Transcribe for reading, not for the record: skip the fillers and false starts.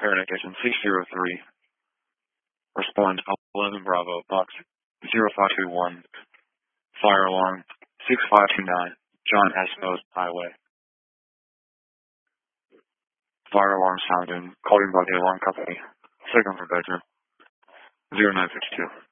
Paramedic Agent 603. Respond 11 Bravo, box 0521. Fire alarm 6529. John S. Mose Highway. Fire alarm sounded. Calling by the alarm company. Second for bedroom 0952.